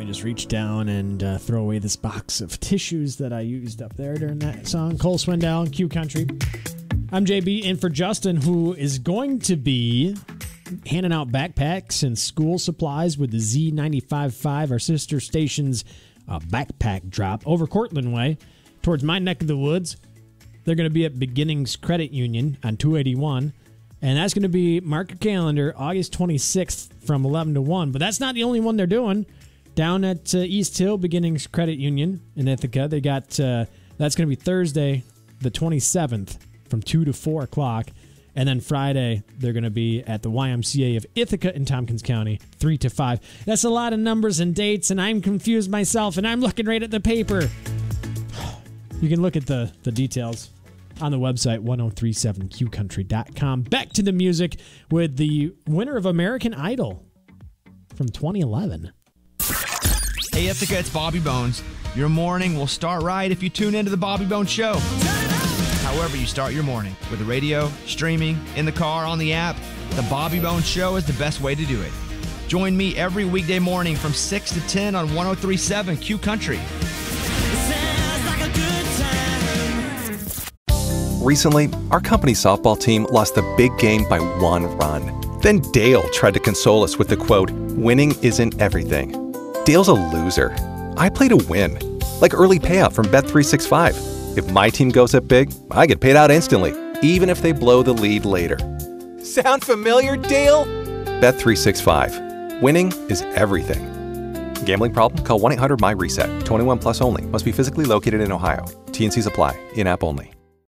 just reach down and throw away this box of tissues that I used up there during that song. Cole Swindell, Q Country. I'm JB, in for Justin, who is going to be handing out backpacks and school supplies with the Z95.5, our sister station's backpack drop, over Cortland Way, towards my neck of the woods. They're going to be at Beginnings Credit Union on 281. And that's going to be, mark your calendar, August 26th from 11 to 1. But that's not the only one they're doing. Down at East Hill Beginnings Credit Union in Ithaca, they got, that's going to be Thursday, the 27th, from 2 to 4 o'clock. And then Friday, they're going to be at the YMCA of Ithaca in Tompkins County, 3 to 5. That's a lot of numbers and dates, and I'm confused myself, and I'm looking right at the paper. You can look at the details on the website, 1037qcountry.com. Back to the music with the winner of American Idol from 2011. Hey, Ithaca, it's Bobby Bones. Your morning will start right if you tune into the Bobby Bones Show. However you start your morning, with the radio, streaming, in the car, on the app, the Bobby Bones Show is the best way to do it. Join me every weekday morning from 6 to 10 on 1037 Q Country. Recently, our company's softball team lost the big game by 1 run. Then Dale tried to console us with the quote, "Winning isn't everything." Dale's a loser. I play to win, like early payout from Bet365. If my team goes up big, I get paid out instantly, even if they blow the lead later. Sound familiar, Dale? Bet365. Winning is everything. Gambling problem? Call 1-800-MY-RESET. 21 plus only. Must be physically located in Ohio. T&Cs apply. In-app only.